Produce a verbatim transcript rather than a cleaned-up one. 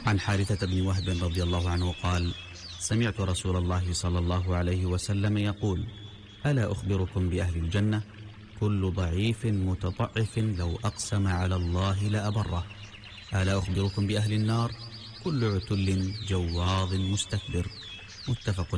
عن حارثة بن وهب رضي الله عنه قال: سمعت رسول الله صلى الله عليه وسلم يقول: ألا أخبركم بأهل الجنة؟ كل ضعيف متضعف لو أقسم على الله لأبره. ألا أخبركم بأهل النار؟ كل عتل جواظ مستكبر. متفق